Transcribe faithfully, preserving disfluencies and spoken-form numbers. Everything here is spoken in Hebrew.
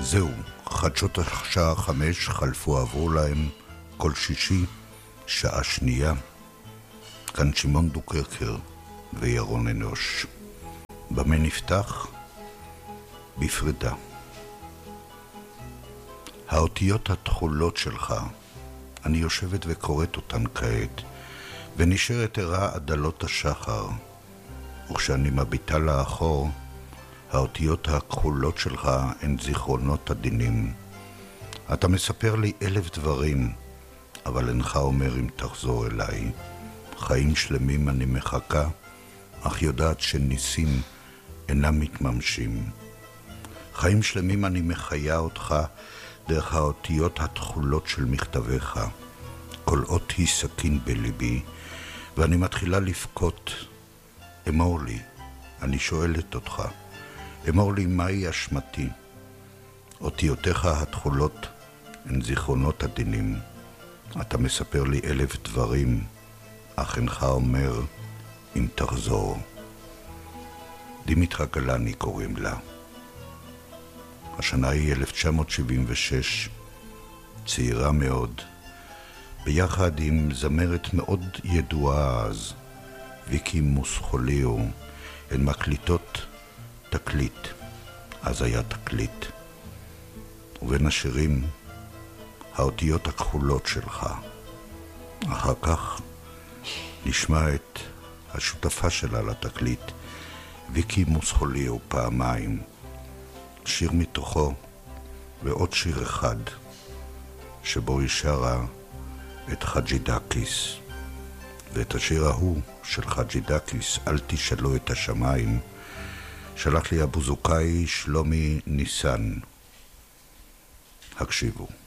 זהו, חדשות השעה חמש חלפו עברו להם כל שישי, שעה שנייה. כאן שמעון דוקרקר וירון אנוש. במה נפתח? בפרידה. האותיות התכולות שלך, אני יושבת וקוראת אותן כעת, ונשארת ערה עד עלות השחר, וכשאני מביטה לאחור, האותיות הכחולות שלך הן זיכרונות עדינים. אתה מספר לי אלף דברים, אבל אינך אומר אם תחזור אליי. חיים שלמים אני מחכה, אך יודעת שניסים אינם מתממשים. חיים שלמים אני מחיה אותך דרך האותיות התכולות של מכתביך. כל אות היא סכין בליבי, ואני מתחילה לבכות. אמור לי, אני שואלת אותך, אמור לי מהי אשמתי. אותיותיך התכולות הן זיכרונות עדינים. אתה מספר לי אלף דברים, אך אינך אומר אם תחזור. דימיטרה גלני קוראים לה. השנה היא אלף תשע מאות שבעים ושש, צעירה מאוד, ביחד עם זמרת מאוד ידועה אז, ויקי מוסחוליו. הן מקליטות תקליט, אז היה תקליט. ובין השירים, האותיות הכחולות שלך. אחר כך נשמע את השותפה שלה לתקליט, ויקי מוסחוליו, פעמיים. שיר מתוכו ועוד שיר אחד שבו היא שרה את חג'ידקיס, ואת השיר ההוא של חג'ידקיס, אל תשאלו את השמיים, שלח לי הבוזוקאי שלומי ניסן. הקשיבו.